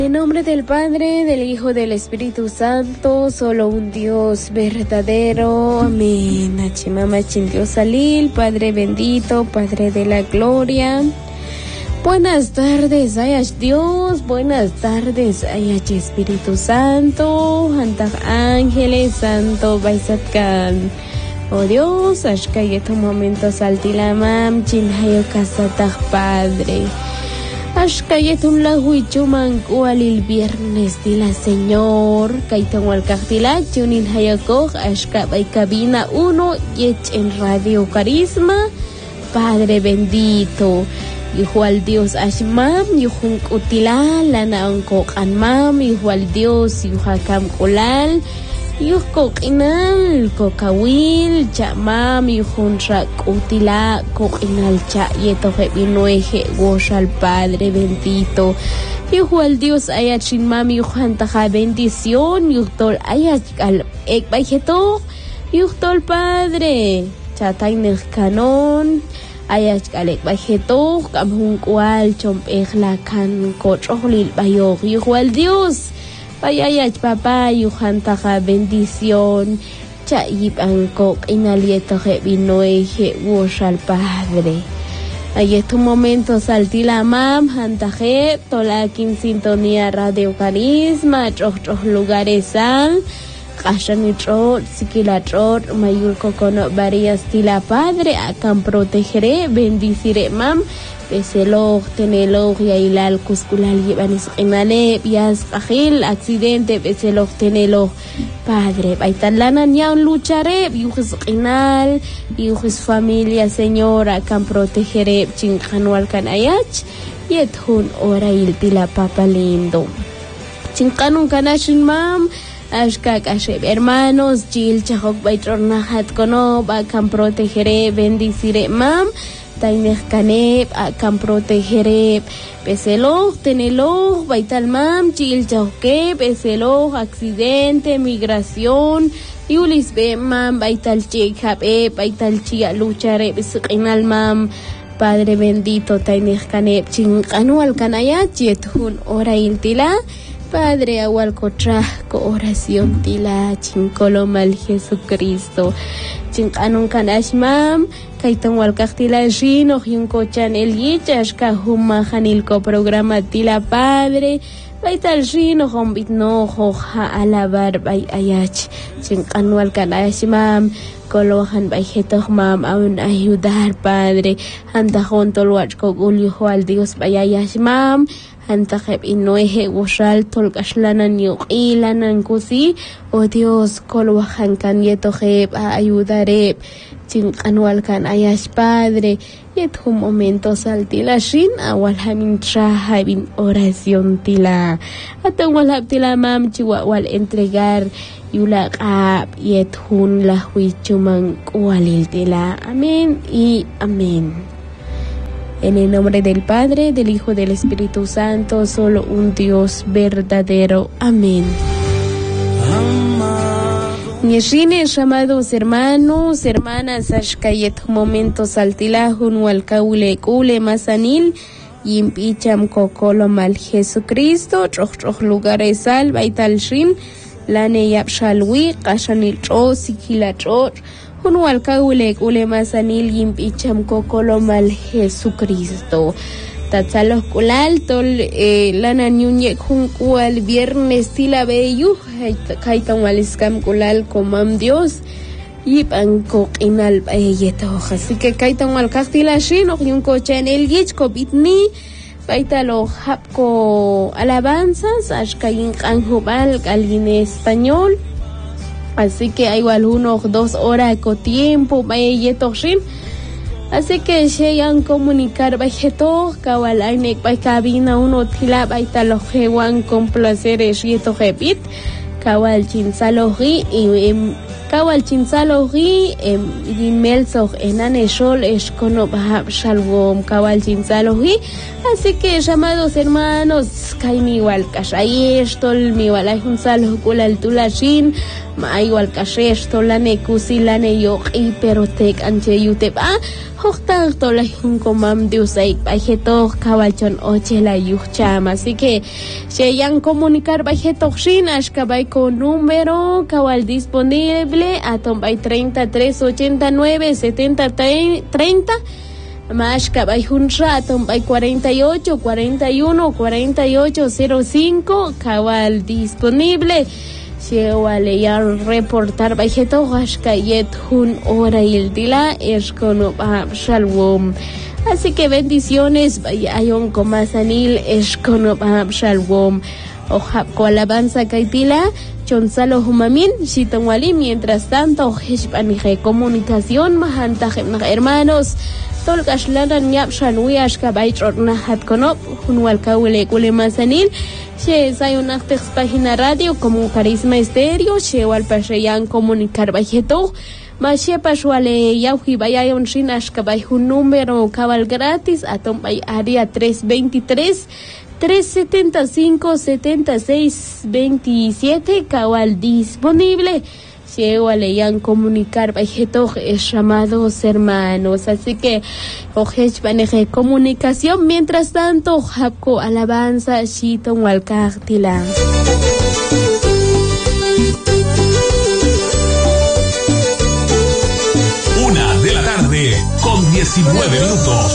En nombre del Padre, del Hijo, del Espíritu Santo, solo un Dios verdadero. Amén. Achimama Dios Salil, Padre bendito, Padre de la gloria. Buenas tardes, Ayash Dios. Buenas tardes, Ayash Espíritu Santo. Antag Ángeles, Santo Baisatkan. Oh Dios, Ashkayeto momento saltilamam, Chinhayo Casatag Padre. Ashkayetun la huichuman kualil viernes de la Señor. Kaitan walkaktilat, Junin Hayakog, Ashkabay Cabina 1, Yech en Radio Carisma. Padre bendito. Igual Dios Ashmam, Yuhun Utila, Lana Ankok Anmam, igual Dios, Yuhakam Kulal, Yuhkok Inal, Kokawil, Chamam, Yuhun Rak Utila, Kok Inal Cha, Yetoje Binueje, Goshal Padre bendito. Igual Dios Ayachin Mam, Yuhan Taja bendición, Yuhtol Ayachal Ekbajeto, Yuhtol Padre, Chatainel Canon. Ayach alek bajeto kamhung kual chompej la kan kochohlil bayog igual Dios bayayach papá yuhan taja bendición cha yipangko inalieto je binoeje woshal Padre. Ahí tu momento saltila mam hantaje tolakin sintonía Radio Carisma choch lugares al Kashanitro, Sikilatro, Mayur Cocono, varias tila Padre, akan protegeré, bendiciré mam, peselo, tenelo, yailal, cusculal, llevanis enale, pias, agil, accidente, peselo, tenelo, Padre, baitalana, ñaun lucharé, viujes enal, viujes familia, Señor, akan protegeré, chinkanual canayach, yethun, ora il tila papa lindo. Chinkanun canashin mam, Ashkak Asheb, hermanos, Gil, Chahok, Baitornahat, Konob, akan protegeré, bendiciré, mam, Tainech Kaneb, akan protegeré, peselo, tenelo, Baital mam, Gil, Chahok, peselo, accidente, migración, Yulis be, mam, Baital Chekab, Baital Chia, lucharé, besukinal, mam, Padre bendito, Tainech Kaneb, Chinkanual Kanayat, Yethun, ora iltila, Padre awalcotra co oración tila chincolomal Jesucristo chinkanun kanashmam kaitan walkaktila jino hinkochan el yichash kahuma hanilko programa tila Padre baital jino hombitno hoja alabar bay ayach chinkanwal kanashmam kolohan bay hetoh mam aun ayudar Padre hantajon tolwach ko gulyo al Dios bay ayashmam Antakeb inoeje woshal tolkashlanan yuqilanan kusi oh Dios kolwahan kan yetoheb ayudareb chinkanwal kan ayash Padre yethum momento saltila shin awal hamin trahabin oración tila atang walhab tila mam chiwa wal entregar yulaqab yethun lahwichuman kualil tila amén y amén. En el nombre del Padre, del Hijo, del Espíritu Santo, solo un Dios verdadero. Amén. Ñeshines, amados hermanos, hermanas, ashkayet momento saltilahun walkaule kule masanil, yimpicham kokolo mal Jesucristo, troch lugares al baital shin, lane yapshalwi, kashanil tro, sikila tro, Junwal kaule masanil yimpicham kokolo mal Jesucristo. Tatsalos kulal tol lana nyunye kunkual viernes tila beyu kaitan waliskam kulal komam Dios yipan kokinal bayeto. Así que kaitan wal kaktila shino yunko chanel yich kopitni baitalo hapko alabanzas ashkayin kanjubal alguien español. Así que hay unos 2 horas con tiempo, así que llegan comunicar bajeto, kawalainek bay cabina uno tila baita los jewan con placeres y esto repit, kawal chinsalogi y Kawal Chinzalogi, Melzog Enaneshol, Esconoba Shalwom, Kawal Chinzalogi. Así que, llamados hermanos, Kaimi igual Kashayestol, mi igual un salo kulal tulashin, ma igual Kashestol, lane kusilane yok, y pero tek anche yuteba. Hochtar tola hinkomam diusaik bajetok kawalchon ochela yuchama. Así que se yan comunicar bajetok shin ashkabay con número kawal disponible atombay 3389 70 30 Mashkabay hunra atombay 48 41 48 05 kawal disponible. Wale ya reportar bajeto hashkayet hun hora y el dila es con shalom. Así que bendiciones, ayon comasanil es con shalom. Ojapco alabanza kaitila, chonsalo humamin, shitonwali, mientras tanto, heshpanije comunicación, mahantajem hermanos. Tolkashlanan yap shanwiash kabay trotnahat konop, hunwalkawile kulemasanil. She sayonactex página radio como Carisma Estéreo, she walpashayan comunicar bajeto, mashe pashwale yauji bayayon shinash kabay un número cabal gratis, atombay área 323 375 76 27 cabal disponible. Llego a leyan comunicar bajeto llamados hermanos. Así que ojech maneje comunicación. Mientras tanto, Japco alabanza shiton walkartila. 1:19 p.m.